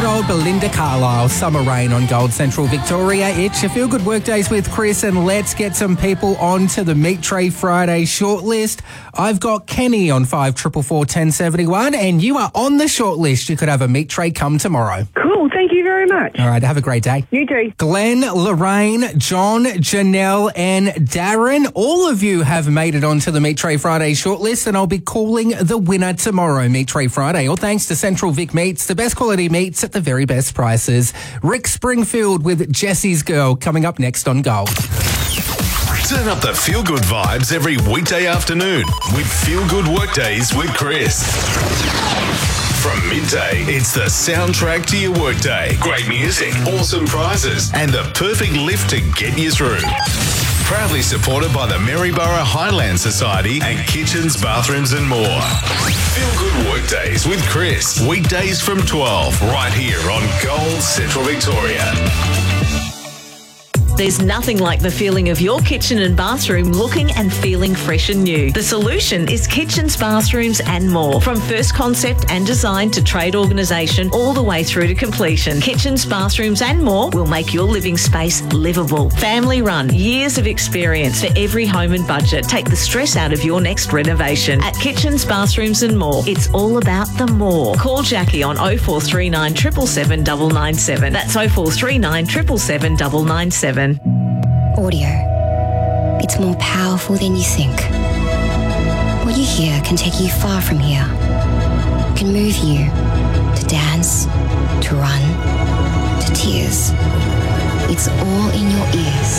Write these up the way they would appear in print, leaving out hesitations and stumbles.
old Belinda Carlisle, Summer Rain on Gold Central Victoria. It's your Feel Good Workdays with Chris, and let's get some people onto the Meat Tray Friday shortlist. I've got Kenny on 5444 1071, and you are on the shortlist. You could have a meat tray come tomorrow. Cool, thank you very much. All right, have a great day. You too. Glenn, Lorraine, John, Janelle and Darren, all of you have made it onto the Meat Tray Friday shortlist, and I'll be calling the winner tomorrow, Meat Tray Friday. All thanks to Central Vic Meats, the best quality meats at the very best prices. Rick Springfield with Jesse's Girl coming up next on Gold. Turn up the feel-good vibes every weekday afternoon with Feel Good Workdays with Chris. From midday, it's the soundtrack to your workday. Great music, awesome prizes, and the perfect lift to get you through. Proudly supported by the Maryborough Highland Society and Kitchens, Bathrooms and more. Feel Good Workdays with Chris. Weekdays from 12, right here on Gold Central Victoria. There's nothing like the feeling of your kitchen and bathroom looking and feeling fresh and new. The solution is Kitchens, Bathrooms and More. From first concept and design to trade organisation all the way through to completion, Kitchens, Bathrooms and More will make your living space livable. Family run, years of experience for every home and budget. Take the stress out of your next renovation. At Kitchens, Bathrooms and More, it's all about the more. Call Jackie on 0439 777 997. That's 0439 777 997. Audio. It's more powerful than you think. What you hear can take you far from here. It can move you to dance, to run, to tears. It's all in your ears.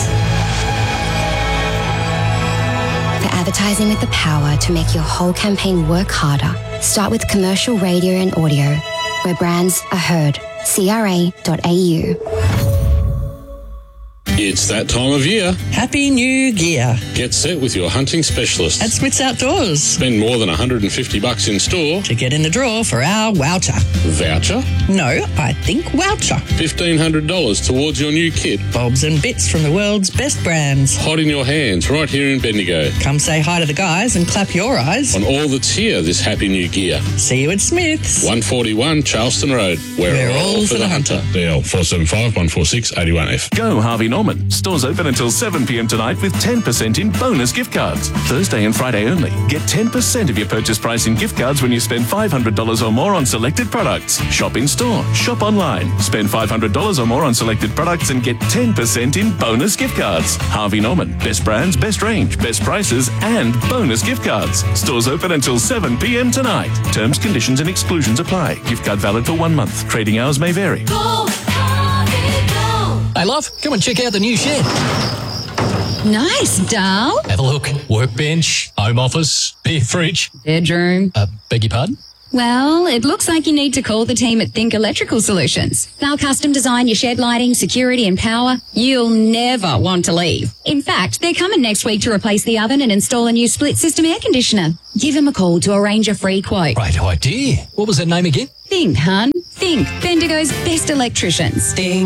For advertising with the power to make your whole campaign work harder, start with commercial radio and audio, where brands are heard. CRA.au. It's that time of year. Happy New Year. Get set with your hunting specialist. At Smith's Outdoors. Spend more than $150 in store to get in the draw for our voucher. Voucher? No, I think voucher. $1,500 towards your new kit. Bobs and bits from the world's best brands. Hot in your hands right here in Bendigo. Come say hi to the guys and clap your eyes on all that's here this Happy New Year. See you at Smith's. 141 Charleston Road. We're all for the hunter. DL 475 146 81F. Go Harvey Norman. Stores open until 7 p.m. tonight with 10% in bonus gift cards. Thursday and Friday only. Get 10% of your purchase price in gift cards when you spend $500 or more on selected products. Shop in store. Shop online. Spend $500 or more on selected products and get 10% in bonus gift cards. Harvey Norman. Best brands, best range, best prices, and bonus gift cards. Stores open until 7 p.m. tonight. Terms, conditions, and exclusions apply. Gift card valid for 1 month. Trading hours may vary. Hey, love, come and check out the new shed. Nice, doll. Have a look. Workbench, home office, beer fridge. Bedroom. Beg your pardon? Well, it looks like you need to call the team at Think Electrical Solutions. They'll custom design your shed lighting, security and power. You'll never want to leave. In fact, they're coming next week to replace the oven and install a new split system air conditioner. Give them a call to arrange a free quote. Great idea. What was her name again? Think, hun. Think. Bendigo's best electricians. Think.